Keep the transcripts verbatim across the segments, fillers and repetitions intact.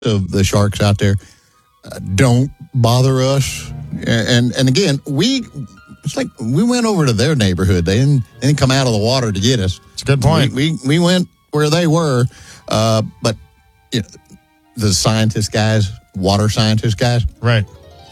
of the sharks out there uh, don't bother us. And and again, we it's like we went over to their neighborhood. They didn't, they didn't come out of the water to get us. It's a good point. We we, we went where they were, uh, but you know, the scientist guys, water scientist guys, right?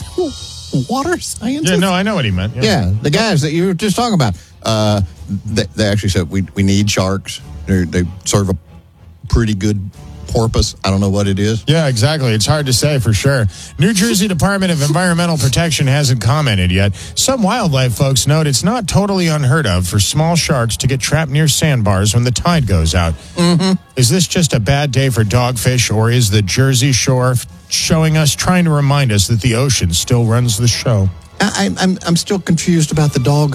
Water scientists. Yeah, no, I know what he meant. Yeah, yeah the guys that you were just talking about. Uh, they, they actually said we we need sharks. They're, they serve a pretty good porpoise. I don't know what it is. Yeah, exactly. It's hard to say for sure. New Jersey Department of Environmental Protection hasn't commented yet. Some wildlife folks note it's not totally unheard of for small sharks to get trapped near sandbars when the tide goes out. Mm-hmm. Is this just a bad day for dogfish, or is the Jersey Shore showing us, trying to remind us that the ocean still runs the show? I, I'm I'm still confused about the dog.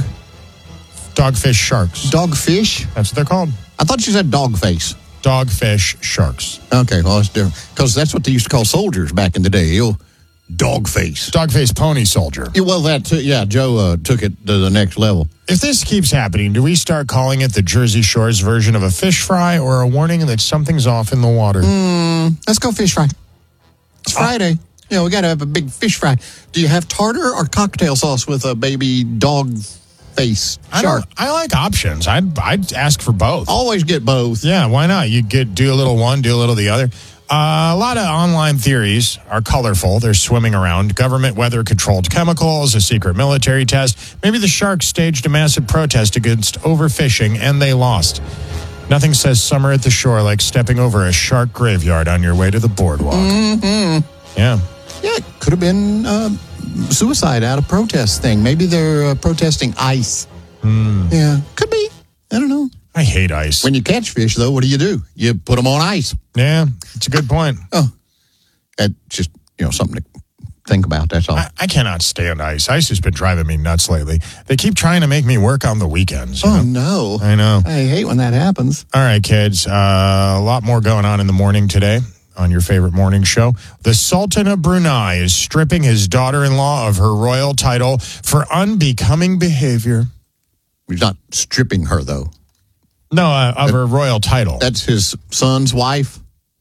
Dogfish sharks. Dogfish? That's what they're called. I thought you said dogface. Dogfish sharks. Okay, well, that's different. Because that's what they used to call soldiers back in the day. You dogface. Dogface pony soldier. Yeah, well, that, too, yeah, Joe uh, took it to the next level. If this keeps happening, do we start calling it the Jersey Shore's version of a fish fry, or a warning that something's off in the water? Mm, let's go fish fry. It's Friday. Oh. You know, we got to have a big fish fry. Do you have tartar or cocktail sauce with a baby dog face I shark? Don't, I like options. I'd, I'd ask for both. Always get both. Yeah, why not? You get do a little one, do a little the other. Uh, a lot of online theories are colorful. They're swimming around. Government weather-controlled chemicals, a secret military test. Maybe the sharks staged a massive protest against overfishing, and they lost. Nothing says summer at the shore like stepping over a shark graveyard on your way to the boardwalk. Mm-hmm. Yeah. Yeah, it could have been uh, suicide out of protest thing. Maybe they're uh, protesting ice. Mm. Yeah, could be. I don't know. I hate ice. When you catch fish, though, what do you do? You put them on ice. Yeah, it's a good point. Oh, that's just, you know, something to think about, that's all. I, I cannot stand ice. Ice has been driving me nuts lately. They keep trying to make me work on the weekends. You oh, know? no. I know. I hate when that happens. All right, kids. Uh, a lot more going on in the morning today on your favorite morning show. The Sultan of Brunei is stripping his daughter-in-law of her royal title for unbecoming behavior. He's not stripping her, though. No, uh, of that, her royal title. That's his son's wife?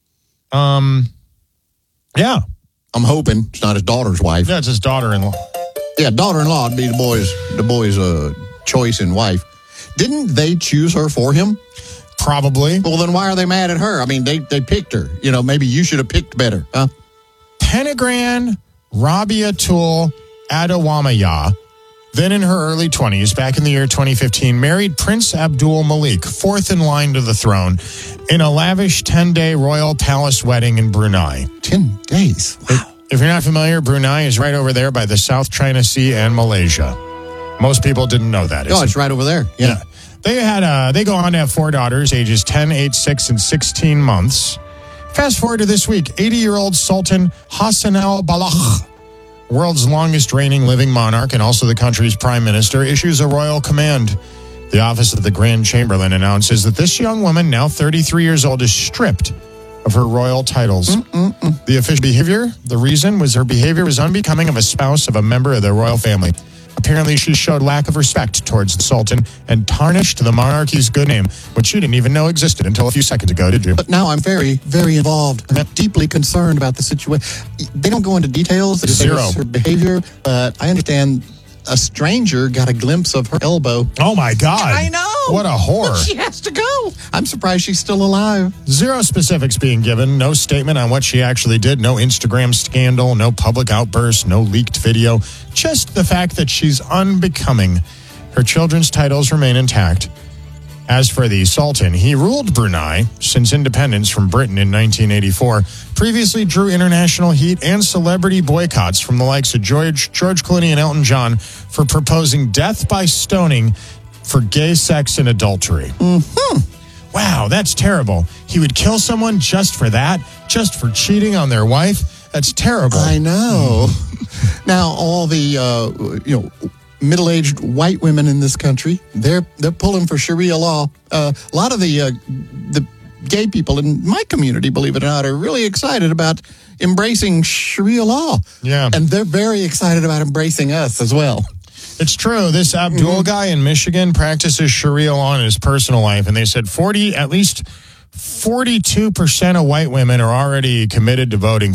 Um, yeah. I'm hoping it's not his daughter's wife. Yeah, it's his daughter-in-law. Yeah, daughter-in-law would be the boy's, the boy's uh, choice in wife. Didn't they choose her for him? Probably. Well, then why are they mad at her? I mean, they, they picked her. You know, maybe you should have picked better, huh? Penegran Rabiatul Adewamaya, then in her early twenties, back in the year twenty fifteen, married Prince Abdul Malik, fourth in line to the throne, in a lavish ten-day royal palace wedding in Brunei. Ten days? Wow. If you're not familiar, Brunei is right over there by the South China Sea and Malaysia. Most people didn't know that. Oh, it's right over there. Yeah. yeah. They had uh, they go on to have four daughters, ages ten, eight, six, and sixteen months. Fast forward to this week, eighty-year-old Sultan Hassan al-Balakh, world's longest reigning living monarch and also the country's prime minister, issues a royal command. The office of the Grand Chamberlain announces that this young woman, now thirty-three years old, is stripped of her royal titles. Mm-mm-mm. The official behavior, the reason was her behavior was unbecoming of a spouse of a member of the royal family. Apparently, she showed lack of respect towards the Sultan and tarnished the monarchy's good name, which she didn't even know existed until a few seconds ago, did you? But now I'm very, very involved. I'm deeply concerned about the situation. They don't go into details. They Zero. say her behavior, but I understand a stranger got a glimpse of her elbow. Oh, my God. I know. What a whore. But she has to go. I'm surprised she's still alive. Zero specifics being given. No statement on what she actually did. No Instagram scandal. No public outburst. No leaked video. Just the fact that she's unbecoming. Her children's titles remain intact. As for the Sultan, he ruled Brunei since independence from Britain in nineteen eighty-four, previously drew international heat and celebrity boycotts from the likes of George, George Clooney and Elton John for proposing death by stoning for gay sex and adultery. Mm-hmm. Wow, that's terrible. He would kill someone just for that, just for cheating on their wife. That's terrible. I know. Now, all the, uh, you know, middle-aged white women in this country, they're they're pulling for Sharia law. Uh, a lot of the uh, the gay people in my community, believe it or not, are really excited about embracing Sharia law. Yeah. And they're very excited about embracing us as well. It's true. This Abdul mm-hmm. guy in Michigan practices Sharia law in his personal life, and they said forty, at least forty-two percent of white women are already committed to voting